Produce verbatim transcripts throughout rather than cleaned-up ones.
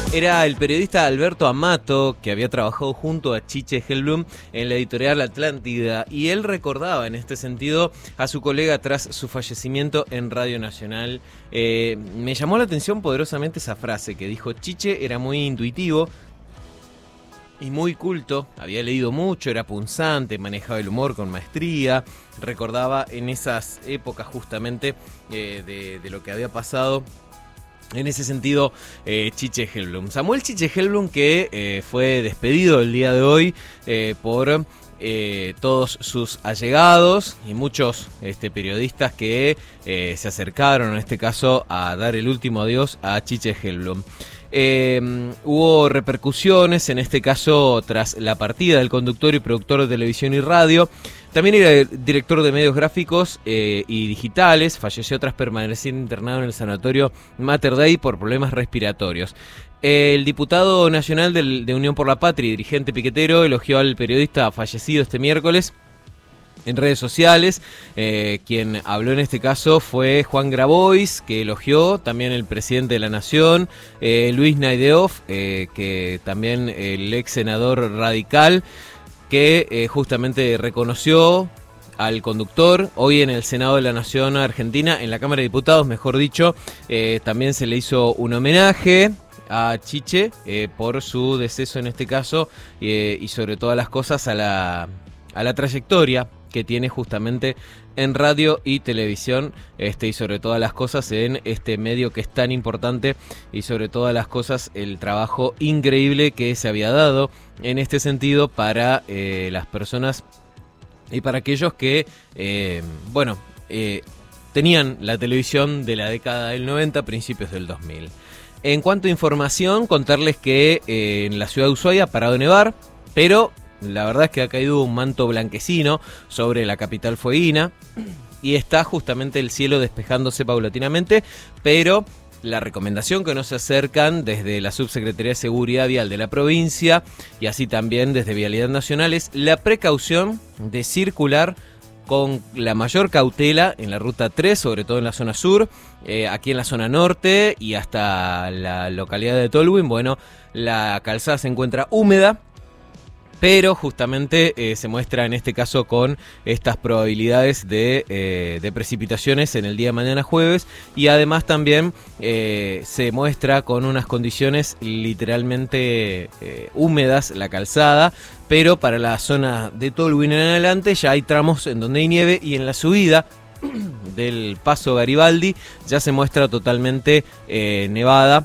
Era el periodista Alberto Amato, que había trabajado junto a Chiche Hellblum en la editorial Atlántida, y él recordaba en este sentido a su colega tras su fallecimiento en Radio Nacional. Eh, me llamó la atención poderosamente esa frase que dijo: Chiche era muy intuitivo y muy culto, había leído mucho, era punzante, manejaba el humor con maestría, recordaba en esas épocas justamente eh, de, de lo que había pasado. En ese sentido, eh, Chiche Hellblum. Samuel Chiche Hellblum, que eh, fue despedido el día de hoy eh, por eh, todos sus allegados y muchos este, periodistas que eh, se acercaron, en este caso, a dar el último adiós a Chiche Hellblum. Eh, hubo repercusiones, en este caso, tras la partida del conductor y productor de televisión y radio. También era director de medios gráficos eh, y digitales. Falleció tras permanecer internado en el sanatorio Mater Dei por problemas respiratorios. Eh, el diputado nacional del, de Unión por la Patria y dirigente piquetero elogió al periodista fallecido este miércoles en redes sociales. Eh, quien habló en este caso fue Juan Grabois, que elogió también el presidente de la Nación, eh, Luis Naideoff, eh, que también el ex senador radical, que eh, justamente reconoció al conductor. Hoy en el Senado de la Nación Argentina, en la Cámara de Diputados, mejor dicho, eh, también se le hizo un homenaje a Chiche eh, por su deceso en este caso, eh, y sobre todas las cosas a la, a la trayectoria que tiene justamente en radio y televisión, este, y sobre todas las cosas en este medio que es tan importante, y sobre todas las cosas el trabajo increíble que se había dado en este sentido para eh, las personas y para aquellos que, eh, bueno, eh, tenían la televisión de la década del noventa, principios del dos mil. En cuanto a información, contarles que eh, en la ciudad de Ushuaia ha parado de nevar, pero la verdad es que ha caído un manto blanquecino sobre la capital fueguina y está justamente el cielo despejándose paulatinamente, pero la recomendación que nos acercan desde la Subsecretaría de Seguridad Vial de la provincia y así también desde Vialidad Nacional es la precaución de circular con la mayor cautela en la ruta tres, sobre todo en la zona sur, eh, aquí en la zona norte y hasta la localidad de Tolwyn. Bueno, la calzada se encuentra húmeda, pero justamente eh, se muestra en este caso con estas probabilidades de, eh, de precipitaciones en el día de mañana jueves, y además también eh, se muestra con unas condiciones literalmente eh, húmedas la calzada, pero para la zona de Tolwyn en adelante ya hay tramos en donde hay nieve, y en la subida del Paso Garibaldi ya se muestra totalmente eh, nevada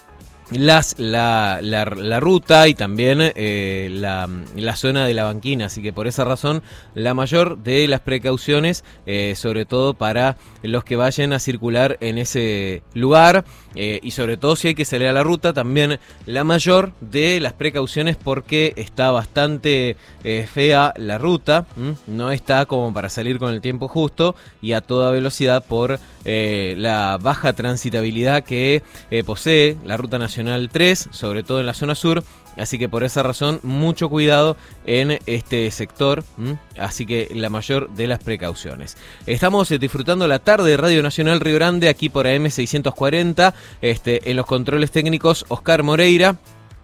Las, la, la, la ruta y también eh, la, la zona de la banquina, así que por esa razón la mayor de las precauciones, eh, sobre todo para los que vayan a circular en ese lugar, eh, y sobre todo si hay que salir a la ruta, también la mayor de las precauciones porque está bastante eh, fea la ruta, ¿m? No está como para salir con el tiempo justo y a toda velocidad por eh, la baja transitabilidad que eh, posee la ruta nacional tres, sobre todo en la zona sur, así que por esa razón mucho cuidado en este sector, ¿m? Así que la mayor de las precauciones. Estamos eh, disfrutando la tarde de Radio Nacional Río Grande aquí por A M seiscientos cuarenta, este, en los controles técnicos Oscar Moreira.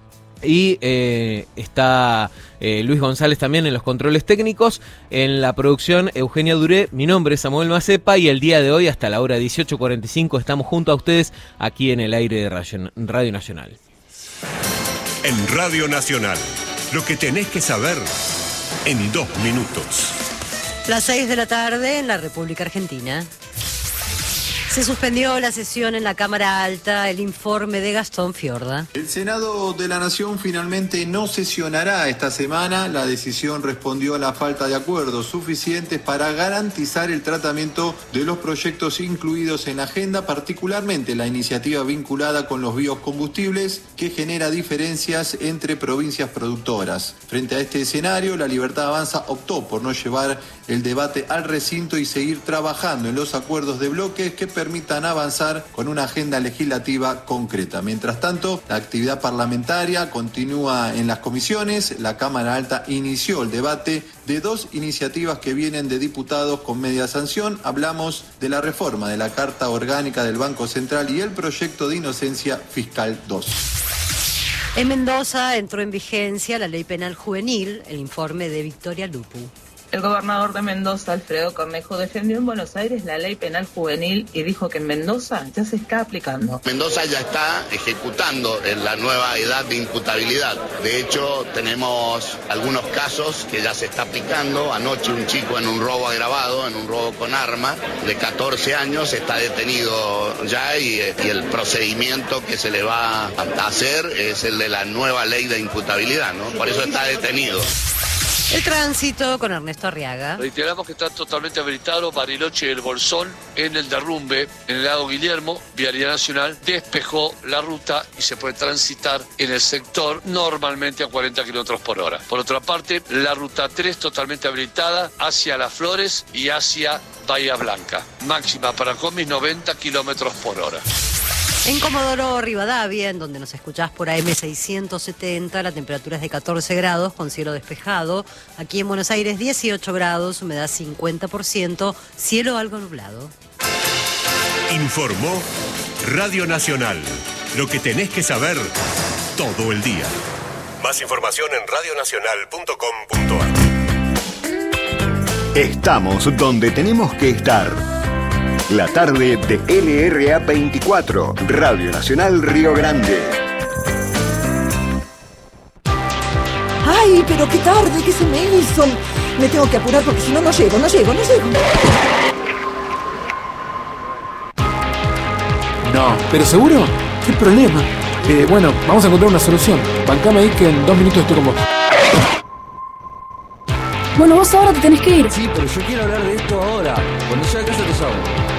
Y eh, está eh, Luis González también en los controles técnicos. En la producción, Eugenia Duré. Mi nombre es Samuel Macepa y el día de hoy, hasta la hora dieciocho cuarenta y cinco, estamos junto a ustedes aquí en el aire de Radio Nacional. En Radio Nacional, lo que tenés que saber en dos minutos. Las seis de la tarde en la República Argentina. Se suspendió la sesión en la Cámara Alta, el informe de Gastón Fiorda. El Senado de la Nación finalmente no sesionará esta semana. La decisión respondió a la falta de acuerdos suficientes para garantizar el tratamiento de los proyectos incluidos en la agenda, particularmente la iniciativa vinculada con los biocombustibles, que genera diferencias entre provincias productoras. Frente a este escenario, La Libertad Avanza optó por no llevar el debate al recinto y seguir trabajando en los acuerdos de bloques que permitan avanzar con una agenda legislativa concreta. Mientras tanto, la actividad parlamentaria continúa en las comisiones. La Cámara Alta inició el debate de dos iniciativas que vienen de diputados con media sanción. Hablamos de la reforma de la Carta Orgánica del Banco Central y el proyecto de inocencia fiscal dos. En Mendoza entró en vigencia la ley penal juvenil, el informe de Victoria Lupu. El gobernador de Mendoza, Alfredo Cornejo, defendió en Buenos Aires la ley penal juvenil y dijo que en Mendoza ya se está aplicando. Mendoza ya está ejecutando en la nueva edad de imputabilidad. De hecho, tenemos algunos casos que ya se está aplicando. Anoche un chico en un robo agravado, en un robo con arma, de catorce años, está detenido ya y, y el procedimiento que se le va a hacer es el de la nueva ley de imputabilidad, ¿no? Por eso está detenido. El tránsito con Ernesto Arriaga. Reiteramos que está totalmente habilitado Bariloche y el Bolsón en el derrumbe, en el lado Guillermo. Vialidad Nacional despejó la ruta y se puede transitar en el sector normalmente a cuarenta kilómetros por hora. Por otra parte, la ruta tres totalmente habilitada hacia Las Flores y hacia Bahía Blanca. Máxima para combis noventa kilómetros por hora. En Comodoro Rivadavia, en donde nos escuchás por A M seiscientos setenta, la temperatura es de catorce grados con cielo despejado. Aquí en Buenos Aires dieciocho grados, humedad cincuenta por ciento, cielo algo nublado. Informó Radio Nacional. Lo que tenés que saber todo el día. Más información en radio nacional punto com punto a r. Estamos donde tenemos que estar. La tarde de L R A veinticuatro, Radio Nacional Río Grande. ¡Ay, pero qué tarde! ¿Qué se me hizo? Me tengo que apurar porque si no, no llego, no llego, no llego. No, ¿pero seguro? ¿Qué problema? Eh, bueno, vamos a encontrar una solución. Bancame ahí que en dos minutos estoy con vos. Bueno, vos ahora te tenés que ir. Sí, pero yo quiero hablar de esto ahora. Cuando llegue a casa te llamo.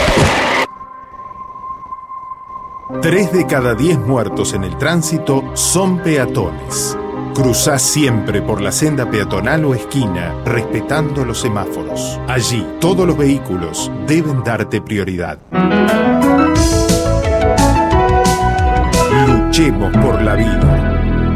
Tres de cada diez muertos en el tránsito son peatones. Cruzá siempre por la senda peatonal o esquina, respetando los semáforos. Allí, todos los vehículos deben darte prioridad. Luchemos por la vida.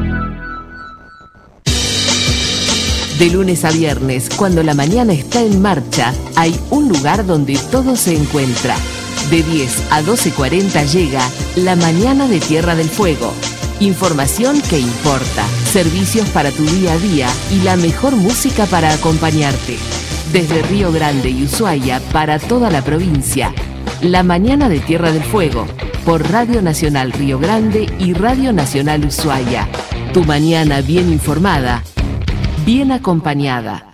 De lunes a viernes, cuando la mañana está en marcha, hay un lugar donde todo se encuentra. De diez a doce cuarenta llega La Mañana de Tierra del Fuego. Información que importa, servicios para tu día a día y la mejor música para acompañarte. Desde Río Grande y Ushuaia para toda la provincia. La Mañana de Tierra del Fuego, por Radio Nacional Río Grande y Radio Nacional Ushuaia. Tu mañana bien informada, bien acompañada.